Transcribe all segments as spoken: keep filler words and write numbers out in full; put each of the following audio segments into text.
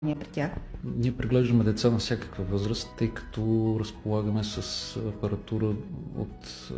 при тях? Ние преглеждаме деца на всякаква възраст, тъй като разполагаме с апаратура, от,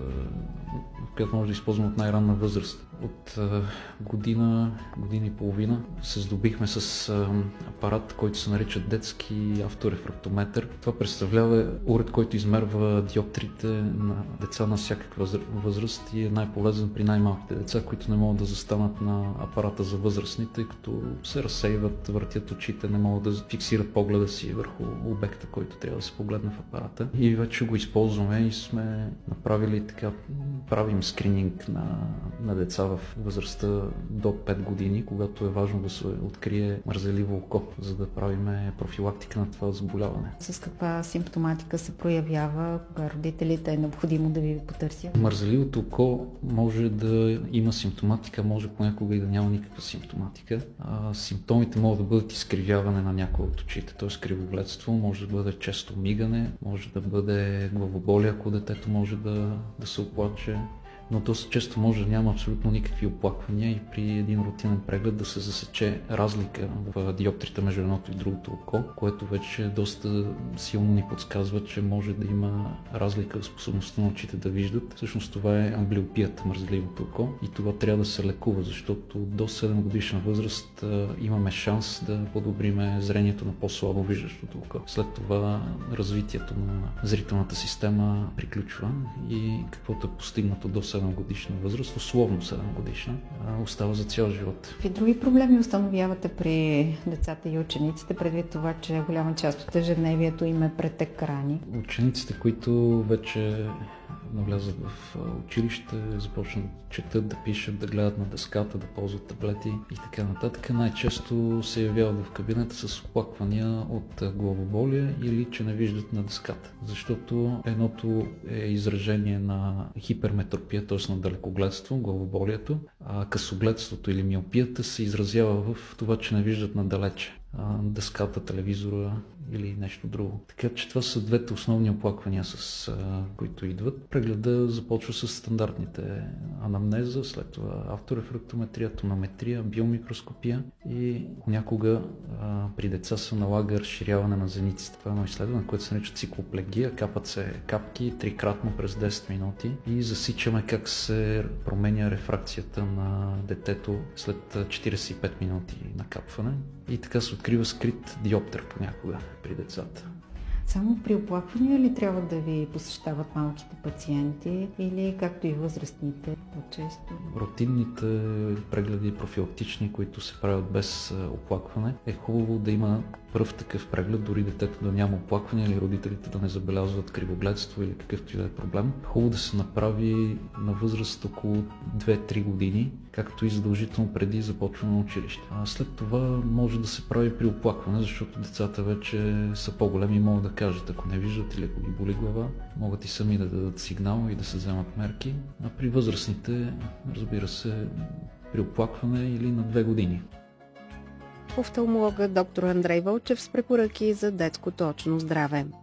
която може да използваме от най-ранна възраст. От година, година и половина се здобихме с апарат, който се нарича детски авторефрактометър. Това представлява уред, който измерва диоптрите на деца на всякаква възраст и е най-полезен при най-малките деца, които не могат да застанат на апарата за възрастни, тъй като се разсейват, въртят очите, не могат да фиксират погледа си върху обекта, който трябва да се погледне в апарата. И вече го използваме и сме направили така, правим скрининг на, на деца в възрастта до пет години, когато е важно да се открие мързеливо око, за да правим профилактика на това заболяване. С каква симптоматика се проявява, кога родителите е необходимо да ви потърсят? Мързеливото око може да има симптоматика, може понякога и да няма никаква симптоматика. А, симптомите могат да бъдат изкривяване на някои от очите, т.е. кривогледство, може да бъде често мигане, може да бъде главоболие, ако детето може да, да се оплаче. Но доста често може да няма абсолютно никакви оплаквания и при един рутинен преглед да се засече разлика в диоптрите между едното и другото око, което вече доста силно ни подсказва, че може да има разлика в способността на очите да виждат. Всъщност това е амблиопията, мързеливото око, и това трябва да се лекува, защото до седем годишна възраст имаме шанс да подобриме зрението на по-слабо виждащото око. След това развитието на зрителната система приключва и каквото е постигнато до седем годишна възраст, условно седем годишна, остава за цял живот. Какви други проблеми установявате при децата и учениците, предвид това, че голяма част от ежедневието им е пред екрани? Учениците, които вече навлязат в училище, започнат да четат, да пишат, да гледат на дъската, да ползват таблети и така нататък, най-често се явяват в кабинета с оплаквания от главоболие или че не виждат на дъската. Защото едното е изражение на хиперметропия, т.е. на далекогледство, главоболието, а късогледството или миопията се изразява в това, че не виждат надалече дъската, телевизора или нещо друго. Така че това са двете основни оплаквания, с а, които идват. Прегледа започва с стандартните анамнеза, след това авторефрактометрия, тонометрия, биомикроскопия и понякога а, при деца се налага разширяване на зениците. Това е едно изследване, което се нарича циклоплегия. Капат се капки трикратно през десет минути и засичаме как се променя рефракцията на детето след четиридесет и пет минути накапване. И така се открива скрит диоптър понякога при децата. Само при оплаквания ли трябва да ви посещават малките пациенти или както и възрастните по-често? Рутинните прегледи профилактични, които се правят без оплакване, е хубаво да има пръв такъв преглед, дори детето да няма оплакване или родителите да не забелязват кривогледство или какъвто и да е проблем. Хубаво да се направи на възраст около две-три години, както и задължително преди започване на училище. А след това може да се прави при оплакване, защото децата вече са по-големи и могат да кажат, ако не виждат или ако ги боли глава, могат и сами да дадат сигнал и да се вземат мерки. А при възрастните, разбира се, при оплакване или на две години. Офталмолога доктор Андрей Вълчев с препоръки за детското очно здраве.